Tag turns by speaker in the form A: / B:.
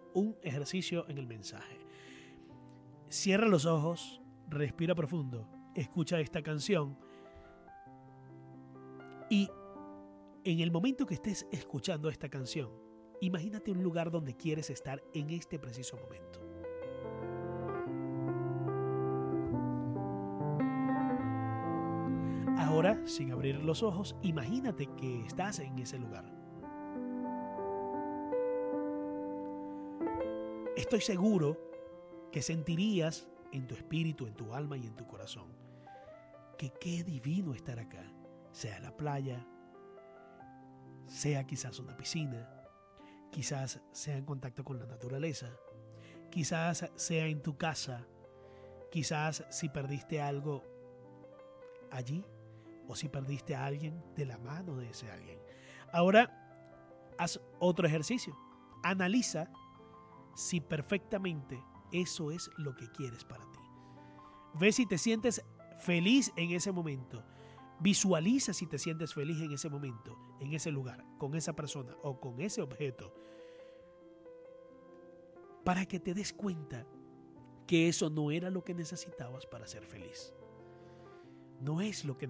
A: un ejercicio en el mensaje. Cierra los ojos, respira profundo, escucha esta canción y en el momento que estés escuchando esta canción, imagínate un lugar donde quieres estar en este preciso momento. Ahora, sin abrir los ojos, imagínate que estás en ese lugar. Estoy seguro que sentirías en tu espíritu, en tu alma y en tu corazón que qué divino estar acá, sea la playa, sea quizás una piscina, quizás sea en contacto con la naturaleza, quizás sea en tu casa, quizás si perdiste algo allí o si perdiste a alguien, de la mano de ese alguien. Ahora haz otro ejercicio, analiza si perfectamente eso es lo que quieres para ti. Ve si te sientes feliz en ese momento. Visualiza si te sientes feliz en ese momento, en ese lugar, con esa persona o con ese objeto, para que te des cuenta que eso no era lo que necesitabas para ser feliz. No es lo que